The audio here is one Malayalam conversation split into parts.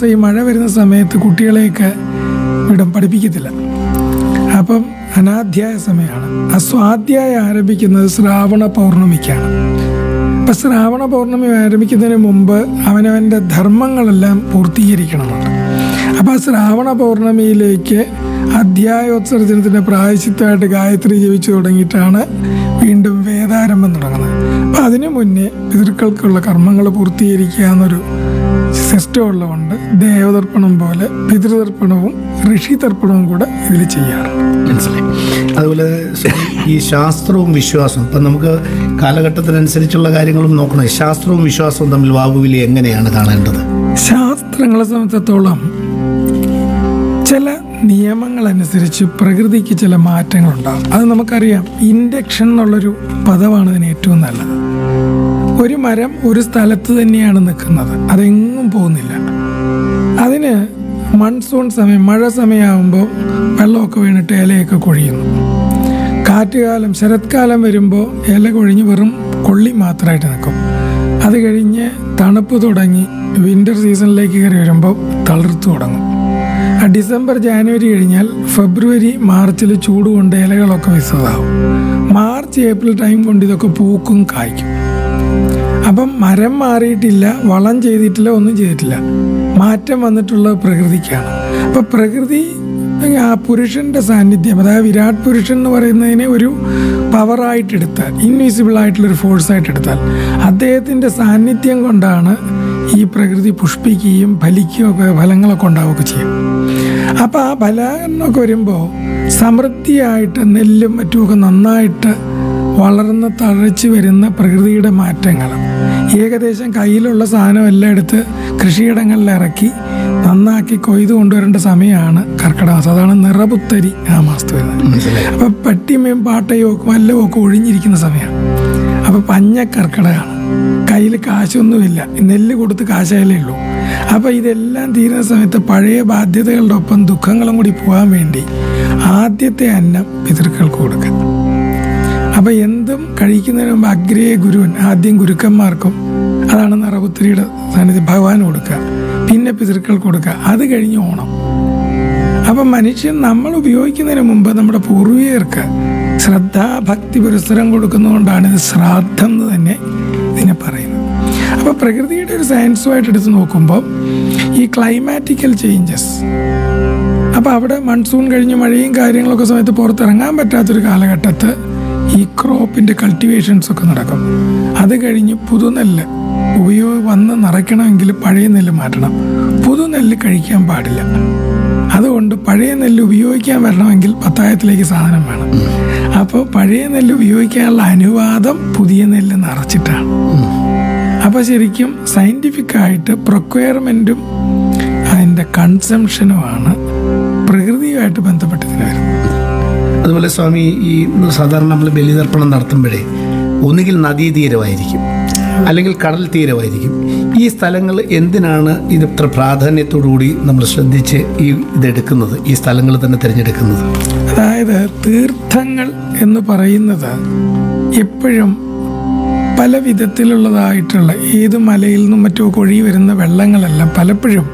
ദിവസം ഈ മഴ വരുന്ന സമയത്ത് കുട്ടികളെയൊക്കെ പഠിപ്പിക്കത്തില്ല. അപ്പം അനാധ്യായ സമയമാണ്. ആ സ്വാധ്യായം ആരംഭിക്കുന്നത് ശ്രാവണ പൗർണമിക്കാണ്. അപ്പം ശ്രാവണ പൗർണമി ആരംഭിക്കുന്നതിന് മുമ്പ് അവനവൻ്റെ ധർമ്മങ്ങളെല്ലാം പൂർത്തീകരിക്കണമെന്നുണ്ട്. അപ്പോൾ ആ ശ്രാവണ പൗർണമിയിലേക്ക് അധ്യായോത്സർജനത്തിൻ്റെ പ്രായശ്ചിത്തമായിട്ട് ഗായത്രി ജപിച്ചു തുടങ്ങിയിട്ടാണ് വീണ്ടും വേദാരംഭം തുടങ്ങുന്നത്. അപ്പം അതിനു മുന്നേ പിതൃക്കൾക്കുള്ള കർമ്മങ്ങൾ പൂർത്തീകരിക്കുക എന്നൊരു സിസ്റ്റം ഉള്ളതുകൊണ്ട് ദേവതർപ്പണം പോലെ പിതൃതർപ്പണവും ഋഷിതർപ്പണവും കൂടെ ഇതിൽ ചെയ്യാറുണ്ട്. മനസ്സിലായി. അതുപോലെ ഈ ശാസ്ത്രവും വിശ്വാസവും ഇപ്പം നമുക്ക് കാലഘട്ടത്തിനനുസരിച്ചുള്ള കാര്യങ്ങളും നോക്കണം. ശാസ്ത്രവും വിശ്വാസവും തമ്മിൽ വാവുവിലി എങ്ങനെയാണ് കാണേണ്ടത്? ശാസ്ത്രങ്ങളെ സംബന്ധിച്ചിടത്തോളം ചില നിയമങ്ങളനുസരിച്ച് പ്രകൃതിക്ക് ചില മാറ്റങ്ങളുണ്ടാകും. അത് നമുക്കറിയാം. ഇൻഡക്ഷൻ എന്നുള്ളൊരു പദമാണ് ഇതിന് ഏറ്റവും നല്ലത്. ഒരു മരം ഒരു സ്ഥലത്ത് തന്നെയാണ് നിൽക്കുന്നത്, അതെങ്ങും പോകുന്നില്ല. അതിന് മൺസൂൺ സമയം, മഴ സമയമാകുമ്പോൾ വെള്ളമൊക്കെ വീണിട്ട് ഇലയൊക്കെ കൊഴിയുന്നു. കാറ്റുകാലം, ശരത്കാലം വരുമ്പോൾ ഇല കൊഴിഞ്ഞ് വെറും കൊള്ളി മാത്രമായിട്ട് നിൽക്കും. അത് കഴിഞ്ഞ് തണുപ്പ് തുടങ്ങി വിൻ്റർ സീസണിലേക്ക് കയറി വരുമ്പോൾ തളിർത്തു തുടങ്ങും. ഡിസംബർ ജാനുവരി കഴിഞ്ഞാൽ ഫെബ്രുവരി മാർച്ചിൽ ചൂട് കൊണ്ട് ഇലകളൊക്കെ വിശദമാകും. മാർച്ച് ഏപ്രിൽ ടൈം കൊണ്ട് ഇതൊക്കെ പൂക്കും കായ്ക്കും. അപ്പം മരം മാറിയിട്ടില്ല, വളം ചെയ്തിട്ടില്ല, ഒന്നും ചെയ്തിട്ടില്ല. മാറ്റം വന്നിട്ടുള്ളത് പ്രകൃതിക്കാണ്. അപ്പം പ്രകൃതി ആ പുരുഷൻ്റെ സാന്നിധ്യം, അതായത് വിരാട് പുരുഷൻ എന്ന് പറയുന്നതിനെ ഒരു പവറായിട്ടെടുത്താൽ, ഇൻവിസിബിൾ ആയിട്ടുള്ളൊരു ഫോഴ്സായിട്ട് എടുത്താൽ, അദ്ദേഹത്തിൻ്റെ സാന്നിധ്യം കൊണ്ടാണ് ഈ പ്രകൃതി പുഷ്പിക്കുകയും ഫലിക്കുകയൊക്കെ ഫലങ്ങളൊക്കെ ഉണ്ടാവുകയൊക്കെ ചെയ്യും. അപ്പോൾ ആ ഫലമൊക്കെ വരുമ്പോൾ സമൃദ്ധിയായിട്ട് നെല്ലും മറ്റുമൊക്കെ നന്നായിട്ട് വളർന്ന് തഴച്ച് വരുന്ന പ്രകൃതിയുടെ മാറ്റങ്ങൾ ഏകദേശം കയ്യിലുള്ള സാധനം എല്ലാം എടുത്ത് കൃഷിയിടങ്ങളിൽ ഇറക്കി നന്നാക്കി കൊയ്ത് കൊണ്ടുവരേണ്ട സമയമാണ് കർക്കിടക മാസം. അതാണ് നിറപുത്തരി ആ മാസത്ത് വരുന്നത്. അപ്പം പട്ടിമയും പാട്ടയും ഒക്കെ വല്ലതും ഒക്കെ ഒഴിഞ്ഞിരിക്കുന്ന സമയമാണ്. അപ്പം പഞ്ഞ കർക്കിടകമാണ്. കയ്യിൽ കാശൊന്നുമില്ല, നെല്ല് കൊടുത്ത് കാശായാലേ ഉള്ളൂ. അപ്പോൾ ഇതെല്ലാം തീരുന്ന സമയത്ത് പഴയ ബാധ്യതകളുടെ ഒപ്പം ദുഃഖങ്ങളും കൂടി പോകാൻ വേണ്ടി ആദ്യത്തെ അന്നം പിതൃക്കൾക്ക് കൊടുക്കുക. അപ്പോൾ എന്തും കഴിക്കുന്നതിന് മുമ്പ് അഗ്രേ ഗുരുവൻ, ആദ്യം ഗുരുക്കന്മാർക്കും, അതാണ് നിറപുത്രിയുടെ സാന്നിധ്യം, ഭഗവാന് കൊടുക്കുക, പിന്നെ പിതൃക്കൾക്ക് കൊടുക്കുക, അത് കഴിഞ്ഞ് ഓണം. അപ്പം മനുഷ്യൻ നമ്മൾ ഉപയോഗിക്കുന്നതിന് മുമ്പ് നമ്മുടെ പൂർവികർക്ക് ശ്രദ്ധാഭക്തി പുരസ്സരം കൊടുക്കുന്നതുകൊണ്ടാണ് ഇത് ശ്രാദ്ധം എന്ന് തന്നെ ഇതിനെ പറയുന്നത്. അപ്പോൾ പ്രകൃതിയുടെ ഒരു സയൻസുമായിട്ട് എടുത്ത് നോക്കുമ്പോൾ ഈ ക്ലൈമാറ്റിക്കൽ ചേഞ്ചസ്, അപ്പോൾ അവിടെ മൺസൂൺ കഴിഞ്ഞ് മഴയും കാര്യങ്ങളൊക്കെ സമയത്ത് പുറത്തിറങ്ങാൻ പറ്റാത്തൊരു കാലഘട്ടത്ത് ഈ ക്രോപ്പിൻ്റെ കൾട്ടിവേഷൻസൊക്കെ നടക്കും. അത് കഴിഞ്ഞ് പുതുനെല്ല് വന്ന് നിറയ്ക്കണമെങ്കിൽ പഴയ നെല്ല് മാറ്റണം. പുതുനെല്ല് കഴിക്കാൻ പാടില്ല. അതുകൊണ്ട് പഴയ നെല്ല് ഉപയോഗിക്കാൻ വരണമെങ്കിൽ പത്തായത്തിലേക്ക് സാധനം വേണം. അപ്പോൾ പഴയ നെല്ല് ഉപയോഗിക്കാനുള്ള അനുവാദം പുതിയ നെല്ല് നിറച്ചിട്ടാണ്. അപ്പോൾ ശരിക്കും സയൻറ്റിഫിക്കായിട്ട് പ്രൊക്വയർമെൻറ്റും അതിൻ്റെ കൺസംഷനുമാണ് പ്രകൃതിയുമായിട്ട് ബന്ധപ്പെട്ടതിന് വരുന്നത്. അതുപോലെ സ്വാമി, ഈ സാധാരണ നമ്മൾ ബലിതർപ്പണം നടത്തുമ്പോഴേ ഒന്നുകിൽ നദീതീരമായിരിക്കും, അല്ലെങ്കിൽ കടൽ തീരമായിരിക്കും. ഈ സ്ഥലങ്ങൾ എന്തിനാണ് ഇത്ര പ്രാധാന്യത്തോടുകൂടി നമ്മൾ ശ്രദ്ധിച്ച് ഇതെടുക്കുന്നത്, ഈ സ്ഥലങ്ങൾ തന്നെ തിരഞ്ഞെടുക്കുന്നത്? അതായത് തീർത്ഥങ്ങൾ എന്ന് പറയുന്നത് എപ്പോഴും പല വിധത്തിലുള്ളതായിട്ടുള്ള, ഏത് മലയിൽ നിന്നും മറ്റുമൊക്കെ ഒഴുകി വരുന്ന വെള്ളങ്ങളെല്ലാം പലപ്പോഴും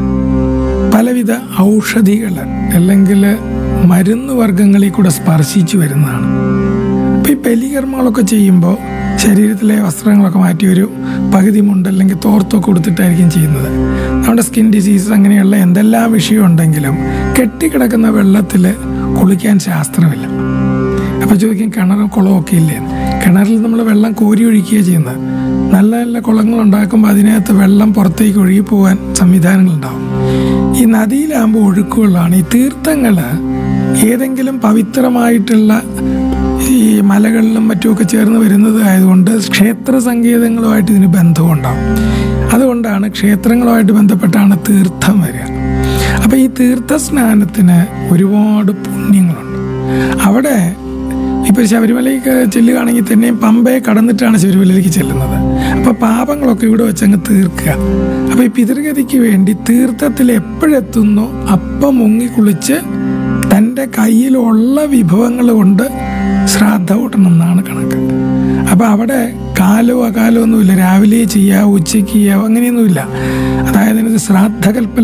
പലവിധ ഔഷധികൾ അല്ലെങ്കിൽ മരുന്ന് വർഗ്ഗങ്ങളിൽ കൂടെ സ്പർശിച്ചു വരുന്നതാണ്. അപ്പോൾ ഈ ബലികർമ്മങ്ങളൊക്കെ ചെയ്യുമ്പോൾ ശരീരത്തിലെ വസ്ത്രങ്ങളൊക്കെ മാറ്റി ഒരു പകുതി മുണ്ട് അല്ലെങ്കിൽ തോർത്തൊക്കെ കൊടുത്തിട്ടായിരിക്കും ചെയ്യുന്നത്. നമ്മുടെ സ്കിൻ ഡിസീസ് അങ്ങനെയുള്ള എന്തെല്ലാം വിഷയം ഉണ്ടെങ്കിലും കെട്ടിക്കിടക്കുന്ന വെള്ളത്തിൽ കുളിക്കാൻ ശാസ്ത്രമില്ല. അപ്പോൾ ചോദിക്കും, കിണറും കുളവും ഒക്കെ ഇല്ലേ? കിണറിൽ നമ്മൾ വെള്ളം കോരി ഒഴിക്കുകയാണ് ചെയ്യുന്നത്. നല്ല നല്ല കുളങ്ങൾ ഉണ്ടാക്കുമ്പോൾ അതിനകത്ത് വെള്ളം പുറത്തേക്ക് ഒഴുകി പോകാൻ സംവിധാനങ്ങളുണ്ടാവും. ഈ നദിയിലാകുമ്പോൾ ഒഴുക്കുകളാണ്. ഈ തീർത്ഥങ്ങൾ ഏതെങ്കിലും പവിത്രമായിട്ടുള്ള ഈ മലകളിലും മറ്റുമൊക്കെ ചേർന്ന് വരുന്നത് ആയതുകൊണ്ട് ക്ഷേത്ര സങ്കേതങ്ങളുമായിട്ട് ഇതിന് ബന്ധമുണ്ടാകും. അതുകൊണ്ടാണ് ക്ഷേത്രങ്ങളുമായിട്ട് ബന്ധപ്പെട്ടാണ് തീർത്ഥം വരിക. അപ്പോൾ ഈ തീർത്ഥ സ്നാനത്തിന് ഒരുപാട് പുണ്യങ്ങളുണ്ട്. അവിടെ ഇപ്പോൾ ശബരിമലയ്ക്ക് ചെല്ലുകയാണെങ്കിൽ തന്നെയും പമ്പയെ കടന്നിട്ടാണ് ശബരിമലയിലേക്ക് ചെല്ലുന്നത്. അപ്പോൾ പാപങ്ങളൊക്കെ ഇവിടെ വെച്ചങ്ങ് തീർക്കുക. അപ്പോൾ ഈ പിതൃഗതിക്ക് വേണ്ടി തീർത്ഥത്തിൽ എപ്പോഴെത്തുന്നോ അപ്പം മുങ്ങിക്കുളിച്ച് തൻ്റെ കയ്യിലുള്ള വിഭവങ്ങൾ കൊണ്ട് ശ്രാദ്ധ കൂട്ടണം എന്നാണ് കണക്ക്. അപ്പോൾ അവിടെ കാലോ അകാലോ ഒന്നുമില്ല, രാവിലെ ചെയ്യാവോ ഉച്ചയ്ക്ക് ചെയ്യാവോ അങ്ങനെയൊന്നുമില്ല. അതായത് ശ്രാദ്ധകൽപ്പന